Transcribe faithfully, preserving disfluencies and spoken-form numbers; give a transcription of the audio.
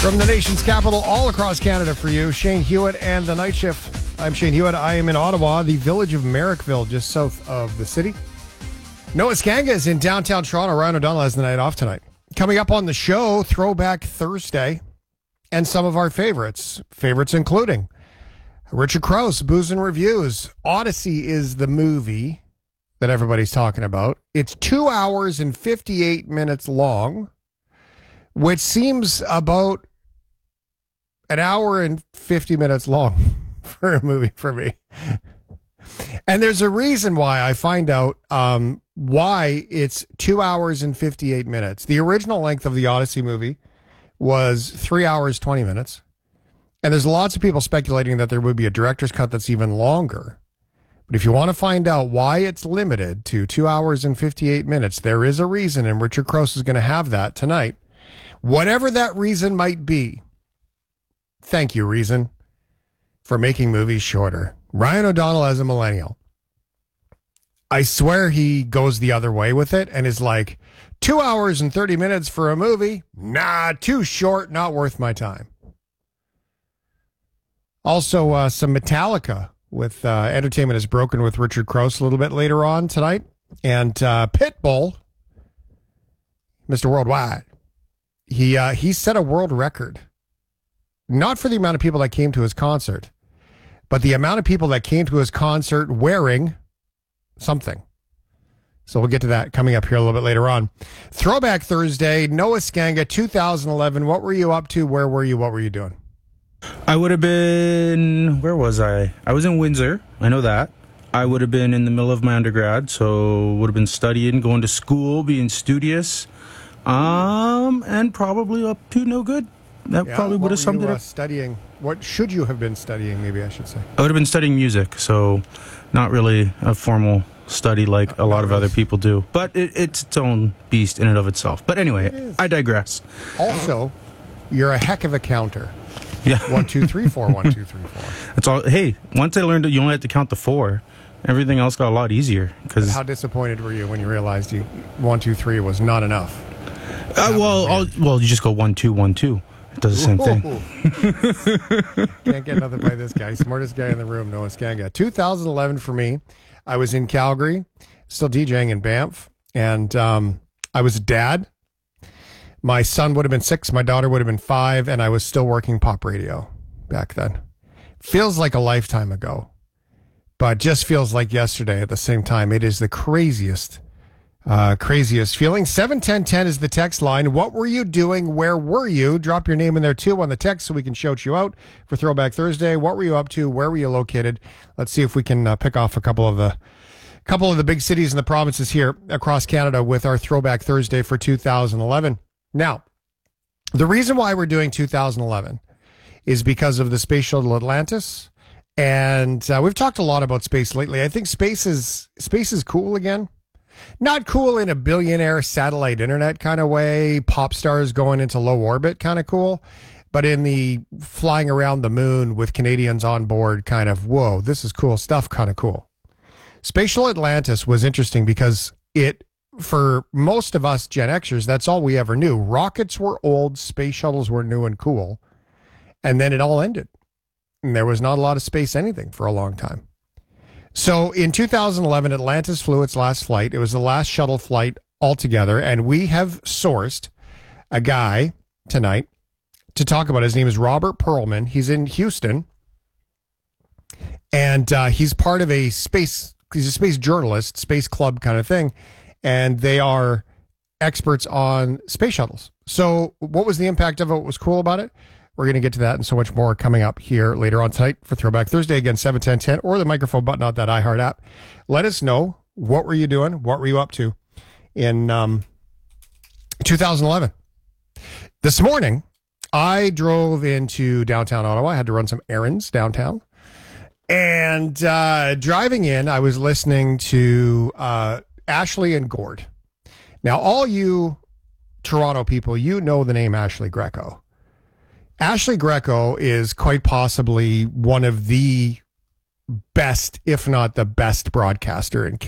From the nation's capital, all across Canada for you, Shane Hewitt and the Night Shift. I'm Shane Hewitt. I am in Ottawa, the village of Merrickville, just south of the city. Noah Skanga is in downtown Toronto. Ryan O'Donnell has the night off tonight. Coming up on the show, Throwback Thursday, and some of our favorites. Favorites including Richard Crouse, Booze and Reviews. Odyssey is the movie that everybody's talking about. It's two hours and fifty-eight minutes long, which seems about an hour and fifty minutes long for a movie for me. And there's a reason why. I find out um, why it's two hours and fifty-eight minutes. The original length of the Odyssey movie was three hours, twenty minutes. And there's lots of people speculating that there would be a director's cut that's even longer. But if you want to find out why it's limited to two hours and fifty-eight minutes, there is a reason, and Richard Crouse is going to have that tonight. Whatever that reason might be, thank you, Reason, for making movies shorter. Ryan O'Donnell as a millennial. I swear he goes the other way with it and is like, two hours and thirty minutes for a movie? Nah, too short, not worth my time. Also, uh, some Metallica with uh, Entertainment is Broken with Richard Crouse a little bit later on tonight. And uh, Pitbull, Mister Worldwide, he uh, he set a world record. Not for the amount of people that came to his concert, but the amount of people that came to his concert wearing something. So we'll get to that coming up here a little bit later on. Throwback Thursday, Noah Skanga, two thousand eleven. What were you up to? Where were you? What were you doing? I would have been, where was I? I was in Windsor. I know that. I would have been in the middle of my undergrad, so would have been studying, going to school, being studious, um, and probably up to no good. That Yeah, probably would have summed you, it uh, up. studying? What should you have been studying, maybe I should say? I would have been studying music, so not really a formal study like a lot of other people do. But it, it's its own beast in and of itself. But anyway, I digress. Also, you're a heck of a counter. Yeah. One, two, three, four, one, two, three, four. That's all. Hey, once I learned that you only had to count the four, everything else got a lot easier. Cause, How disappointed were you when you realized you one, two, three was not enough? uh, well, I'll, well, you just go one, two, one, two. It does the same thing. Can't get nothing by this guy. Smartest guy in the room, Noah Skanga. two thousand eleven for me. I was in Calgary, still DJing in Banff, and um, I was a dad. My son would have been six, my daughter would have been five, and I was still working pop radio back then. Feels like a lifetime ago, but just feels like yesterday at the same time. It is the craziest, uh, craziest feeling. seven ten ten is the text line. What were you doing? Where were you? Drop your name in there too on the text so we can shout you out for Throwback Thursday. What were you up to? Where were you located? Let's see if we can uh, pick off a couple of the couple of the big cities and the provinces here across Canada with our Throwback Thursday for two thousand eleven. Now, the reason why we're doing two thousand eleven is because of the Space Shuttle Atlantis. And uh, we've talked a lot about space lately. I think space is space is cool again. Not cool in a billionaire satellite internet kind of way, pop stars going into low orbit kind of cool, but in the flying around the moon with Canadians on board kind of, whoa, this is cool stuff kind of cool. Space Shuttle Atlantis was interesting because it, for most of us Gen Xers, that's all we ever knew. Rockets were old, space shuttles were new and cool, and then it all ended. And there was not a lot of space anything for a long time. So in two thousand eleven, Atlantis flew its last flight. It was the last shuttle flight altogether, and we have sourced a guy tonight to talk about. His name is Robert Perlman. He's in Houston, and uh, he's part of a space, he's a space journalist, space club kind of thing, and they are experts on space shuttles. So what was the impact of it? What was cool about it? We're going to get to that and so much more coming up here later on tonight for Throwback Thursday. Again, seven ten ten or the microphone button on that iHeart app. Let us know, what were you doing? What were you up to in um, two thousand eleven? This morning, I drove into downtown Ottawa. I had to run some errands downtown. And uh, driving in, I was listening to uh, Ashley and Gord. Now, all you Toronto people, you know the name Ashley Greco. Ashley Greco is quite possibly one of the best, if not the best broadcaster in Canada.